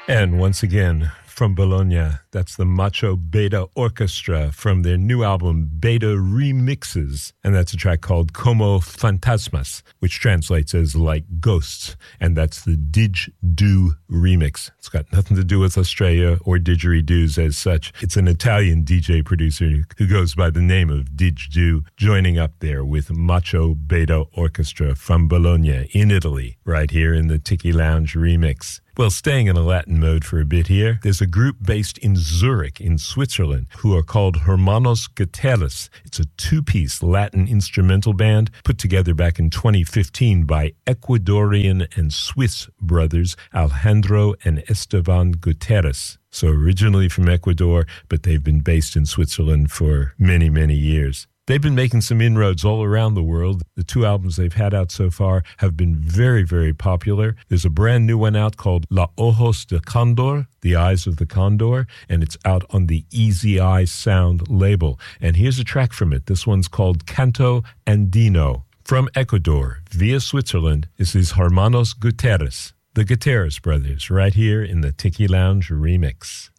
And once again, from Bologna, that's the Macho Beta Orchestra from their new album, Beta Remixes. And that's a track called Como Fantasmas, which translates as like ghosts. And that's the Didgeridoo remix. It's got nothing to do with Australia or didgeridoos as such. It's an Italian DJ producer who goes by the name of Didgeridoo, joining up there with Macho Beta Orchestra from Bologna in Italy, right here in the Tiki Lounge remix. Well, staying in a Latin mode for a bit here, there's a group based in Zurich in Switzerland who are called Hermanos Guterres. It's a two-piece Latin instrumental band put together back in 2015 by Ecuadorian and Swiss brothers Alejandro and Esteban Guterres. So originally from Ecuador, but they've been based in Switzerland for many, many years. They've been making some inroads all around the world. The two albums they've had out so far have been very, very popular. There's a brand new one out called La Ojos de Condor, The Eyes of the Condor, and it's out on the Easy Eye Sound label. And here's a track from it. This one's called Canto Andino. From Ecuador, via Switzerland, this is Hermanos Guterres, the Guterres brothers, right here in the Tiki Lounge remix.